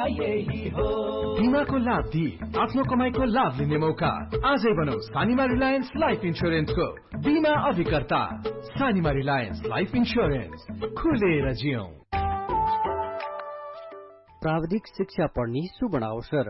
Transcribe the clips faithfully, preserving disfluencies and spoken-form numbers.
यही हो। बिमाको लाभ दिई आफ्नो कमाईको लाभ लिने मौका। आजै बनाऊ सानीमा रिलायन्स लाइफ इन्स्योरेन्सको बिमा अभिकर्ता। सानीमा रिलायन्स लाइफ इन्स्योरेन्स, खुलेर जियौं। प्राविधिक शिक्षा पढ्ने सुवर्ण अवसर।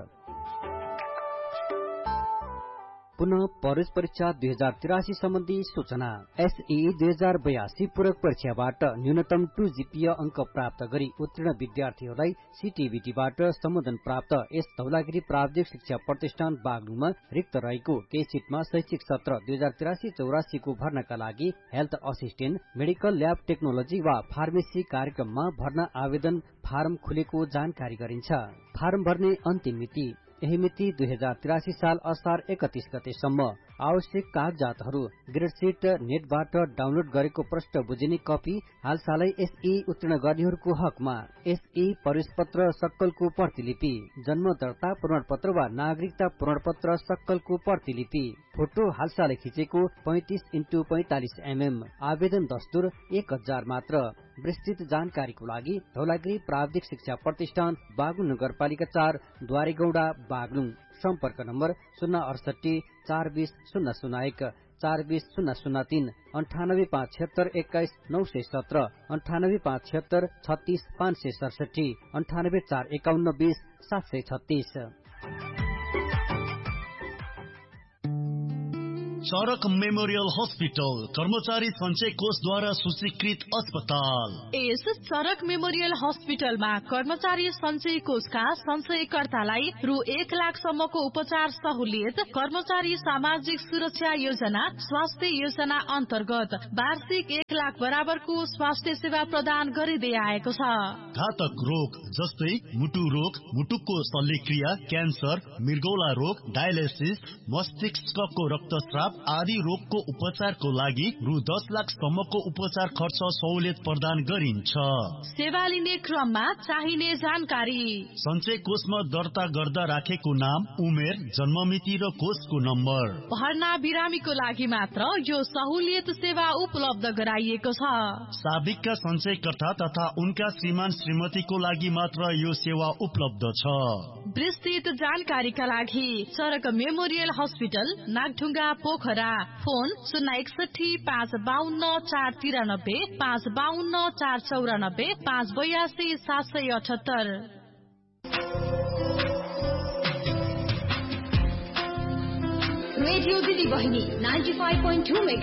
पुनः प्रवेश परीक्षा दुई हजार तिरासी सम्बन्धी सूचना। एसई दुई हजार बयासी पूरक परीक्षाबाट न्यूनतम टू जीपीए अंक प्राप्त गरी उत्तीर्ण विद्यार्थीहरूलाई सीटीबीटीबाट सम्बोधन प्राप्त यस धौलागिरी प्राविधिक शिक्षा प्रतिष्ठान बागलुङमा रिक्त रहेको केही सिटमा शैक्षिक सत्र दुई हजार तिरासी चौरासी को भर्नाका लागि health assistant, medical lab technology वा फार्मेसी कार्यक्रममा भर्ना आवेदन फारम खुलेको जानकारी गरिन्छ। फारम भर्ने अन्तिम मिति यही मिति दुई हजार तिरासी साल असार एकतीस गतेसम्म। आवश्यक कागजातहरू ग्रेडशीट नेटबाट डाउनलोड गरेको प्रश्न बुझिने कपी, हालसालै एसई उत्तीर्ण गर्नेहरूको हकमा एसई प्रवेश पत्र सक्कलको प्रतिलिपि, जन्म दर्ता प्रमाणपत्र वा नागरिकता प्रमाणपत्र सक्कलको प्रतिलिपि, फोटो हालसालै खिचेको पैंतीस इन्टु पैंतालिस एमएम। आवेदन दस्तुर एक हजार मात्र। विस्तृत जानकारीको लागि धौलागिरी प्राविधिक शिक्षा प्रतिष्ठान बागलुङ नगरपालिका चार द्वारेगौडा बागलुङ। सम्पर्क नम्बर शून्य अडसठी चार बीस शून्य शून्य एक, चार बीस शून्य शून्य तीन, अन्ठानब्बे पाँच छिहत्तर एक्काइस नौ सय सत्र, अन्ठानब्बे पाँच छिहत्तर छत्तीस पाँच सय सडसठी, अन्ठानब्बे चार एकाउन्न बीस सात सय छत्तीस। चरक मेमोरियल हस्पिटल कर्मचारी सञ्चय कोषद्वारा सूचीकृत अस्पताल। यस चरक मेमोरियल हस्पिटलमा कर्मचारी सञ्चय कोषका सञ्चयकर्तालाई रु एक लाख सम्मको उपचार सहुलियत, कर्मचारी सामाजिक सुरक्षा योजना, स्वास्थ्य योजना अन्तर्गत वार्षिक एक लाख बराबरको स्वास्थ्य सेवा प्रदान गरिँदै आएको छ। घातक रोग जस्तै मुटु रोग, मुटुको शल्यक्रिया, क्यान्सर, मृगौला रोग, डायलिसिस, मस्तिष्कको रक्तस्राव आदि रोगको उपचारको लागि रु दस लाख सम्मको उपचार खर्च सहुलियत प्रदान गरिन्छ। सेवा लिने क्रममा चाहिने जानकारी। सञ्चय कोषमा दर्ता गर्दा राखेको नाम, उमेर, जन्ममिति र कोषको नम्बर। भर्ना बिरामीको लागि मात्र यो सहुलियत सेवा उपलब्ध गराइएको छ। साबिकका सञ्चयकर्ता तथा उनका श्रीमान श्रीमतीको लागि मात्र यो सेवा उपलब्ध छ। विस्तृत जानकारीका लागि चरक memorial hospital Nagdhunga Pokhara. Phone शून्य एकसठी पाँच बाहन्न चार तिरानब्बे, पाँच बाहन्न चार चौरानब्बे, पाँच बयासी सात सय अठहत्तर। रेडियो दिदी बहिनी नाइन्टी फाइभ पोइन्ट टू